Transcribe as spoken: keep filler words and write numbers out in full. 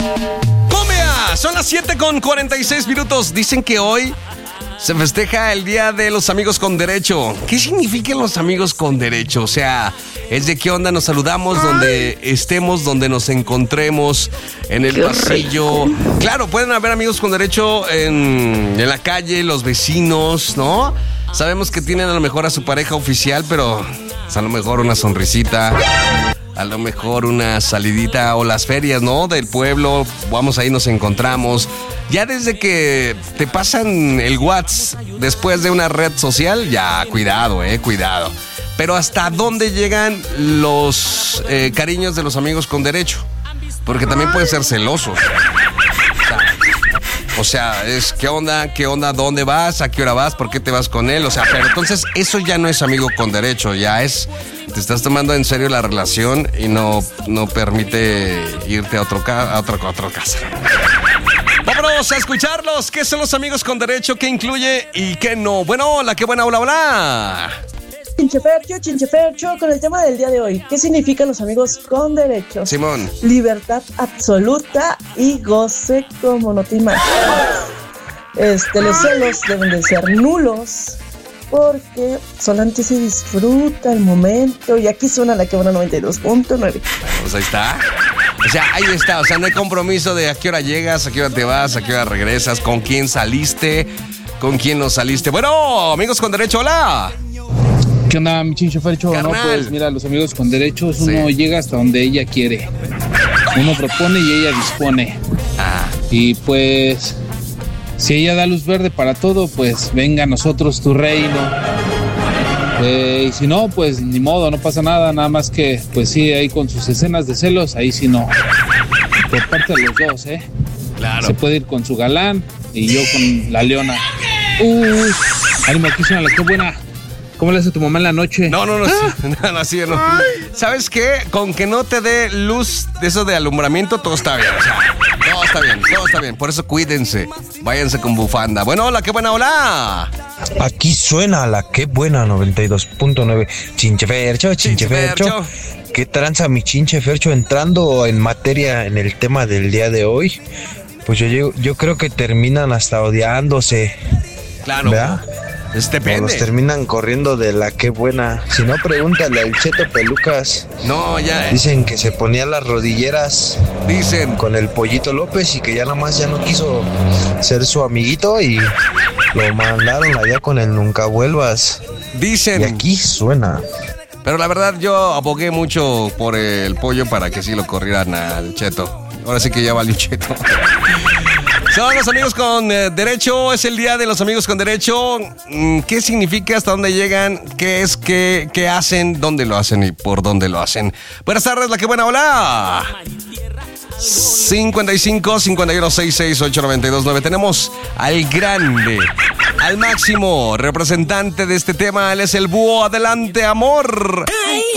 ¡Cumbia! Son las siete con cuarenta y seis minutos. Dicen que hoy se festeja el Día de los Amigos con Derecho. ¿Qué significan los amigos con derecho? O sea, es de qué onda nos saludamos donde estemos, donde nos encontremos, en el pasillo. Claro, pueden haber amigos con derecho en, en la calle, los vecinos, ¿no? Sabemos que tienen a lo mejor a su pareja oficial, pero a lo mejor una sonrisita, a lo mejor una salidita o las ferias, ¿no? Del pueblo, vamos ahí, nos encontramos. Ya desde que te pasan el WhatsApp después de una red social, ya, cuidado, eh, cuidado. Pero ¿hasta dónde llegan los eh, cariños de los amigos con derecho? Porque también pueden ser celosos. O sea, es ¿qué onda? ¿Qué onda? ¿Dónde vas? ¿A qué hora vas? ¿Por qué te vas con él? O sea, pero entonces eso ya no es amigo con derecho, ya es, te estás tomando en serio la relación y no, no permite irte a otro ca- a otra, a otra casa. Vámonos a escucharlos. ¿Qué son los amigos con derecho? ¿Qué incluye y qué no? Bueno, hola, qué buena, hola, hola. Chinchefercho, Chinchefercho, con el tema del día de hoy. ¿Qué significan los amigos con derecho? Simón. Libertad absoluta y goce como no te imaginas. Este, los celos deben de ser nulos porque solamente se disfruta el momento. Y aquí suena la que buena noventa y dos punto nueve. Pues ahí está. O sea, ahí está. O sea, no hay compromiso de a qué hora llegas, a qué hora te vas, a qué hora regresas, con quién saliste, con quién no saliste. Bueno, amigos con derecho, hola. ¿Qué onda, mi Chinchefercho? No, pues mira, los amigos con derechos, uno sí. llega hasta donde ella quiere. Uno propone y ella dispone. Ah. Y pues, si ella da luz verde para todo, pues venga a nosotros tu reino. Eh, y si no, pues ni modo, no pasa nada. Nada más que, pues sí, ahí con sus escenas de celos, ahí sí no. Por parte de los dos, ¿eh? Claro. Se puede ir con su galán y yo con la leona. Uy, ánimo, aquí suena la que buena. ¿Cómo le hace tu mamá en la noche? No, no, no, ah. sí, no, no, sí, no. ¿Sabes qué? Con que no te dé luz de eso de alumbramiento, todo está bien. O sea, todo está bien, todo está bien. Por eso cuídense, váyanse con bufanda. Bueno, hola, qué buena, hola. Aquí suena la qué buena noventa y dos punto nueve. Chinchefercho, Chinchefercho. Chinchefercho. ¿Qué tranza mi Chinchefercho? Entrando en materia en el tema del día de hoy, pues yo, yo, yo creo que terminan hasta odiándose. Claro. ¿Verdad? Es depende. Los terminan corriendo de la qué buena. Si no, pregúntale al Cheto Pelucas. No, ya. Dicen que se ponía las rodilleras. Dicen. Con el Pollito López y que ya nada más ya no quiso ser su amiguito y lo mandaron allá con el Nunca Vuelvas. Dicen. Y aquí suena. Pero la verdad yo abogué mucho por el Pollo para que sí lo corrieran al Cheto. Ahora sí que ya valió Cheto. Son los amigos con eh, derecho, es el día de los amigos con derecho. ¿Qué significa? ¿Hasta dónde llegan? ¿Qué es? ¿Qué, qué hacen? ¿Dónde lo hacen? ¿Y por dónde lo hacen? Buenas tardes, la que buena, hola. cincuenta y cinco, cincuenta y uno, sesenta y seis, ocho, noventa y dos, nueve. Tenemos al grande, al máximo representante de este tema. Él es el búho. Adelante, amor.